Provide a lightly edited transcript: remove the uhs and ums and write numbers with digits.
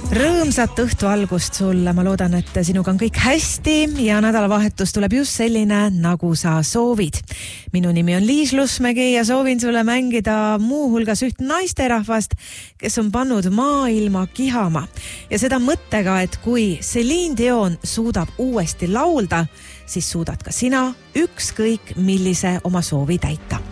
Rõõmsat õhtu algust sulle, ma loodan, et sinuga on kõik hästi ja nädalavahetus tuleb just selline, nagu sa soovid. Minu nimi on Liis Lusmägi ja soovin sulle mängida muuhulgas üht naisterahvast, kes on pannud maailma kihama. Ja seda mõttega, et kui Celine Dion suudab uuesti laulda, siis suudad ka sina ükskõik millise oma soovi täita.